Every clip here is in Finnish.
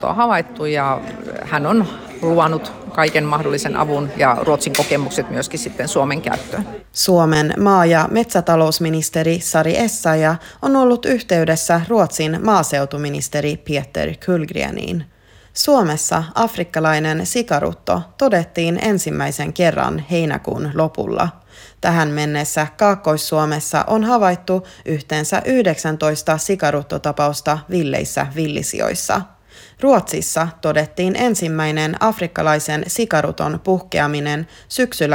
On havaittu ja hän on luvannut kaiken mahdollisen avun ja Ruotsin kokemukset myöskin sitten Suomen käyttöön. Suomen maa- ja metsätalousministeri Sari Essayah on ollut yhteydessä Ruotsin maaseutuministeri Peter Kullgreniin. Suomessa afrikkalainen sikarutto todettiin ensimmäisen kerran heinäkuun lopulla. Tähän mennessä Kaakkois-Suomessa on havaittu yhteensä 19 sikaruttotapausta villeissä villisijoissa. Ruotsissa todettiin ensimmäinen afrikkalaisen sikaruton puhkeaminen syksyllä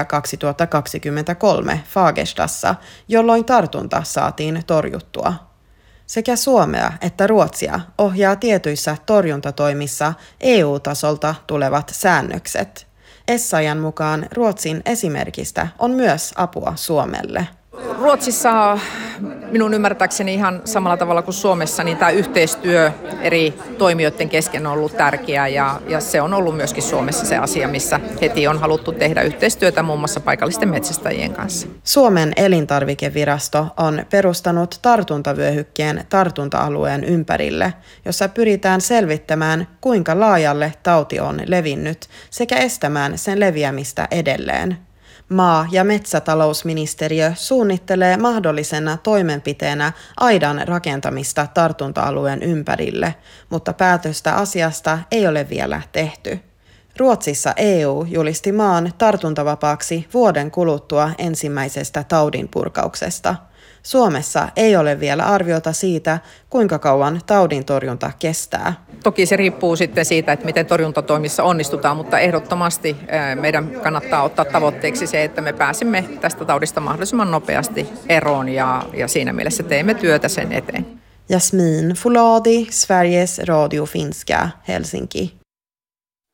2023 Fagerstassa, jolloin tartunta saatiin torjuttua. Sekä Suomea että Ruotsia ohjaa tietyissä torjuntatoimissa EU-tasolta tulevat säännökset. Essayan mukaan Ruotsin esimerkistä on myös apua Suomelle. Ruotsissa minun ymmärtääkseni ihan samalla tavalla kuin Suomessa, niin tämä yhteistyö eri toimijoiden kesken on ollut tärkeää ja se on ollut myöskin Suomessa se asia, missä heti on haluttu tehdä yhteistyötä muun muassa paikallisten metsästäjien kanssa. Suomen elintarvikevirasto on perustanut tartuntavyöhykkeen tartunta-alueen ympärille, jossa pyritään selvittämään, kuinka laajalle tauti on levinnyt sekä estämään sen leviämistä edelleen. Maa- ja metsätalousministeriö suunnittelee mahdollisena toimenpiteenä aidan rakentamista tartunta-alueen ympärille, mutta päätöstä asiasta ei ole vielä tehty. Ruotsissa EU julisti maan tartuntavapaaksi vuoden kuluttua ensimmäisestä taudinpurkauksesta. Suomessa ei ole vielä arviota siitä, kuinka kauan taudintorjunta kestää. Toki se riippuu sitten siitä, että miten torjuntatoimissa onnistutaan, mutta ehdottomasti meidän kannattaa ottaa tavoitteeksi se, että me pääsemme tästä taudista mahdollisimman nopeasti eroon ja siinä mielessä teemme työtä sen eteen. Jasmin Foladi, Sveriges Radio Finska, Helsinki.